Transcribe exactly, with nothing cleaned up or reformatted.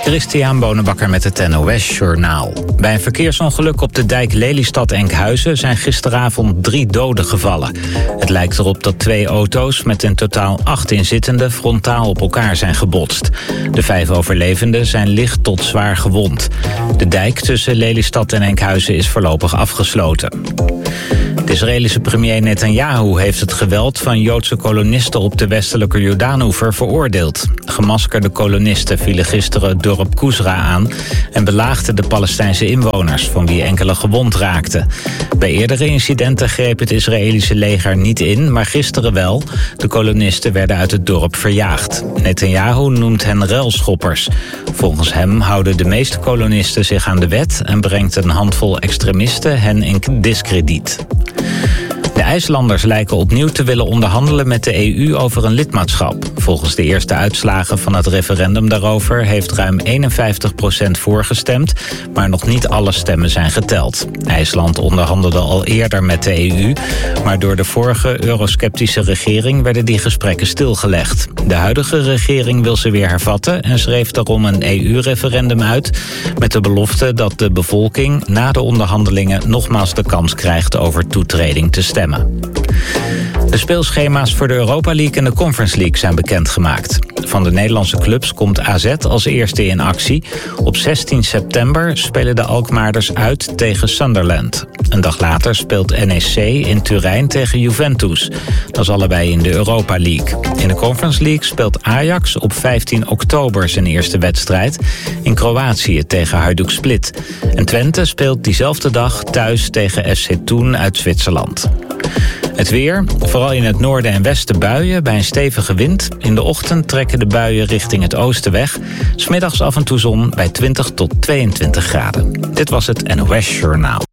Christian Bonenbakker met het N O S-journaal. Bij een verkeersongeluk op de dijk Lelystad-Enkhuizen zijn gisteravond drie doden gevallen. Het lijkt erop dat twee auto's met in totaal acht inzittenden frontaal op elkaar zijn gebotst. De vijf overlevenden zijn licht tot zwaar gewond. De dijk tussen Lelystad en Enkhuizen is voorlopig afgesloten. De Israëlische premier Netanyahu heeft het geweld van Joodse kolonisten op de westelijke Jordaanoever veroordeeld. Gemaskerde kolonisten vielen gisteren het dorp Kusra aan en belaagden de Palestijnse inwoners, van wie enkele gewond raakten. Bij eerdere incidenten greep het Israëlische leger niet in, maar gisteren wel. De kolonisten werden uit het dorp verjaagd. Netanyahu noemt hen ruilschoppers. Volgens hem houden de meeste kolonisten zich aan de wet en brengt een handvol extremisten hen in diskrediet. De IJslanders lijken opnieuw te willen onderhandelen met de E U over een lidmaatschap. Volgens de eerste uitslagen van het referendum daarover heeft ruim eenenvijftig procent voorgestemd, maar nog niet alle stemmen zijn geteld. IJsland onderhandelde al eerder met de E U, maar door de vorige eurosceptische regering werden die gesprekken stilgelegd. De huidige regering wil ze weer hervatten en schreef daarom een E U-referendum uit met de belofte dat de bevolking na de onderhandelingen nogmaals de kans krijgt over toetreding te stemmen. De speelschema's voor de Europa League en de Conference League zijn bekendgemaakt. Van de Nederlandse clubs komt A Z als eerste in actie. Op zestien september spelen de Alkmaarders uit tegen Sunderland. Een dag later speelt N E C in Turijn tegen Juventus. Dat is allebei in de Europa League. In de Conference League speelt Ajax op vijftien oktober zijn eerste wedstrijd in Kroatië tegen Hajduk Split. En Twente speelt diezelfde dag thuis tegen F C Thun uit Zwitserland. Het weer, vooral in het noorden en westen buien bij een stevige wind. In de ochtend trekken de buien richting het oosten weg. 's Middags af en toe zon bij twintig tot tweeëntwintig graden. Dit was het N O S Journaal.